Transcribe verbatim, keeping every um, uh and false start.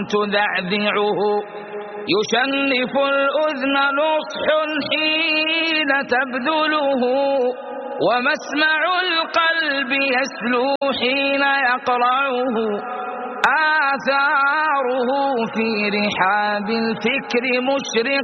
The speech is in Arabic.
تذعذعه، يشنف الأذن نصح حين تبذله، ومسمع القلب يسلو حين يقرعه، آثاره في رحاب الفكر مشرقة